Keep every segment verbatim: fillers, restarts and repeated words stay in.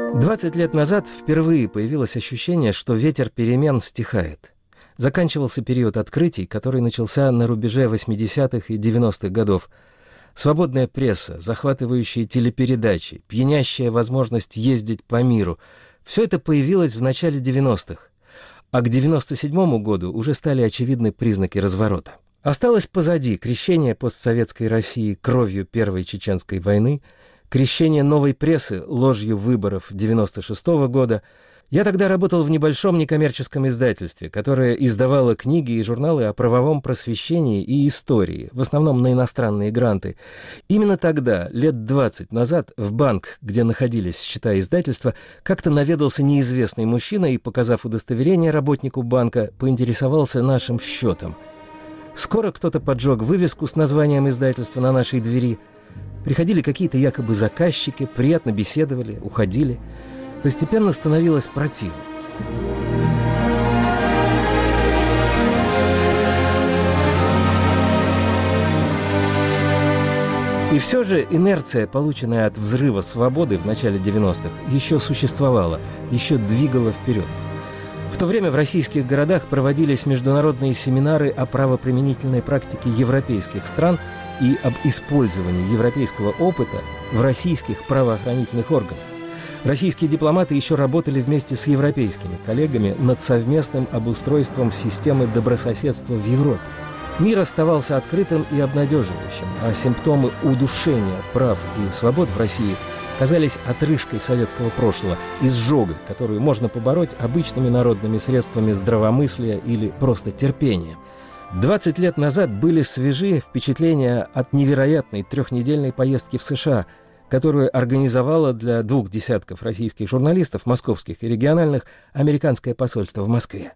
двадцать лет назад впервые появилось ощущение, что ветер перемен стихает. Заканчивался период открытий, который начался на рубеже восьмидесятых и девяностых годов. Свободная пресса, захватывающие телепередачи, пьянящая возможность ездить по миру – все это появилось в начале девяностых. А к девяносто седьмому году уже стали очевидны признаки разворота. Осталось позади крещение постсоветской России кровью Первой Чеченской войны, крещение новой прессы ложью выборов девяносто шестого года. Я тогда работал в небольшом некоммерческом издательстве, которое издавало книги и журналы о правовом просвещении и истории, в основном на иностранные гранты. Именно тогда, лет двадцать назад, в банк, где находились счета издательства, как-то наведался неизвестный мужчина и, показав удостоверение работнику банка, поинтересовался нашим счетом. Скоро кто-то поджег вывеску с названием издательства на нашей двери. Приходили какие-то якобы заказчики, приятно беседовали, уходили. Постепенно становилось противно. И все же инерция, полученная от взрыва свободы в начале девяностых, еще существовала, еще двигала вперед. В то время в российских городах проводились международные семинары о правоприменительной практике европейских стран и об использовании европейского опыта в российских правоохранительных органах. Российские дипломаты еще работали вместе с европейскими коллегами над совместным обустройством системы добрососедства в Европе. Мир оставался открытым и обнадеживающим, а симптомы удушения прав и свобод в России казались отрыжкой советского прошлого, изжогой, которую можно побороть обычными народными средствами здравомыслия или просто терпения. двадцать лет назад были свежие впечатления от невероятной трехнедельной поездки в США, которую организовало для двух десятков российских журналистов, московских и региональных, американское посольство в Москве.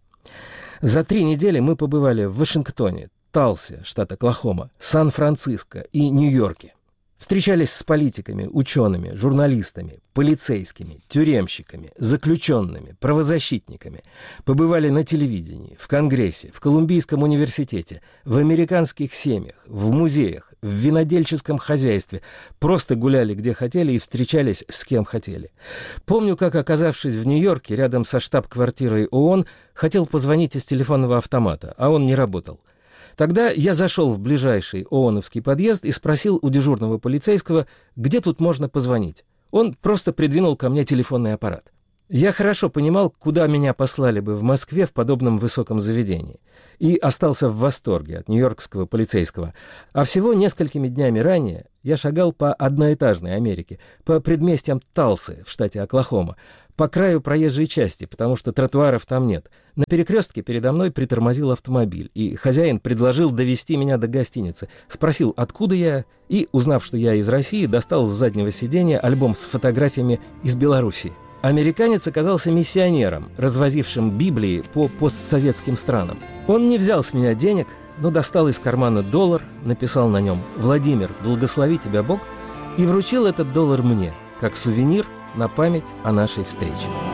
За три недели мы побывали в Вашингтоне, Талсе, штат Оклахома, Сан-Франциско и Нью-Йорке. Встречались с политиками, учеными, журналистами, полицейскими, тюремщиками, заключенными, правозащитниками. Побывали на телевидении, в Конгрессе, в Колумбийском университете, в американских семьях, в музеях, в винодельческом хозяйстве. Просто гуляли где хотели и встречались с кем хотели. Помню, как, оказавшись в Нью-Йорке, рядом со штаб-квартирой ООН, хотел позвонить из телефонного автомата, а он не работал. Тогда я зашел в ближайший ООНовский подъезд и спросил у дежурного полицейского, где тут можно позвонить. Он просто придвинул ко мне телефонный аппарат. Я хорошо понимал, куда меня послали бы в Москве в подобном высоком заведении. И остался в восторге от нью-йоркского полицейского. А всего несколькими днями ранее я шагал по одноэтажной Америке, по предместьям Талсы в штате Оклахома, по краю проезжей части, потому что тротуаров там нет. На перекрестке передо мной притормозил автомобиль, и хозяин предложил довезти меня до гостиницы. Спросил, откуда я, и, узнав, что я из России, достал с заднего сиденья альбом с фотографиями из Белоруссии. Американец оказался миссионером, развозившим Библии по постсоветским странам. Он не взял с меня денег, но достал из кармана доллар, написал на нем «Владимир, благослови тебя Бог», и вручил этот доллар мне, как сувенир на память о нашей встрече.